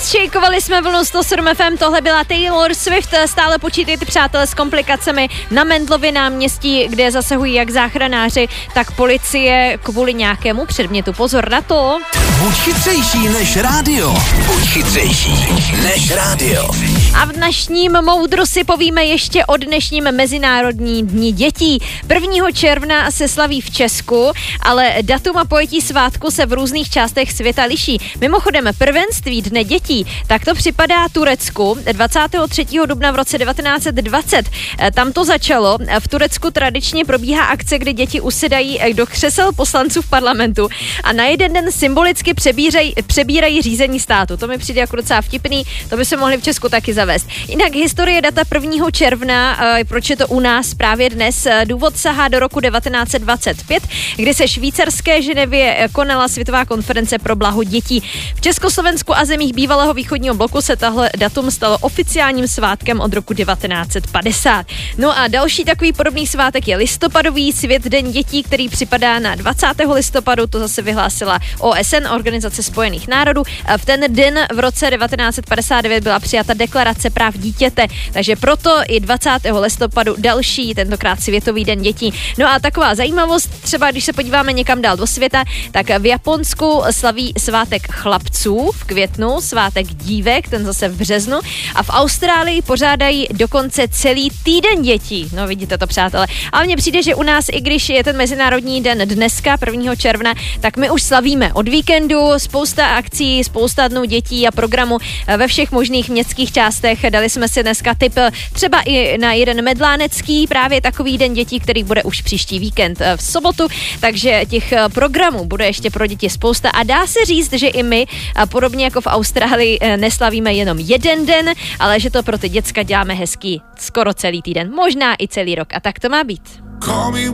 Šejkovali jsme vlnu 107 FM, tohle byla Taylor Swift, stále počítejte přátelé s komplikacemi na Mendelově náměstí, kde zasahují jak záchranáři, tak policie kvůli nějakému předmětu. Pozor na to. Buď chytřejší než rádio. Buď chytřejší než rádio. A v dnešním moudru si povíme ještě o dnešním Mezinárodní dni dětí. 1. června se slaví v Česku, ale datum a pojetí svátku se v různých částech světa liší. Mimochodem prvenství dne dětí, tak to připadá Turecku 23. dubna v roce 1920. Tam to začalo. V Turecku tradičně probíhá akce, kdy děti usedají do křesel poslanců v parlamentu a na jeden den symbolicky přebírají řízení státu. To mi přijde jako docela vtipný, to by se mohli v Česku taky zavést. Jinak historie data 1. června, proč je to u nás právě dnes, důvod sahá do roku 1925, kdy se švýcarské Ženevě konala světová konference pro blaho dětí. V Československu a zemích bývalého východního bloku se tahle datum stalo oficiálním svátkem od roku 1950. No a další takový podobný svátek je listopadový svět den dětí, který připadá na 20. listopadu, to zase vyhlásila OSN, Organizace spojených národů. V ten den v roce 1959 byla přijata deklarace práv dítěte, takže proto i 20. listopadu další, tentokrát Světový den dětí. No a taková zajímavost, třeba když se podíváme někam dál do světa, tak v Japonsku slaví svátek chlapců v květnu, svátek dívek, ten zase v březnu, a v Austrálii pořádají dokonce celý týden dětí. No vidíte to, přátelé. Ale mně přijde, že u nás, i když je ten Mezinárodní den dneska, 1. června, tak my už slavíme od víkendu, spousta akcí, spousta dnů dětí a programu ve všech možných městských částech. Dali jsme si dneska tip třeba i na jeden medlánecký, právě takový den dětí, který bude už příští víkend v sobotu, takže těch programů bude ještě pro děti spousta a dá se říct, že i my, podobně jako v Austrálii, neslavíme jenom jeden den, ale že to pro ty děcka děláme hezký skoro celý týden, možná i celý rok, a tak to má být.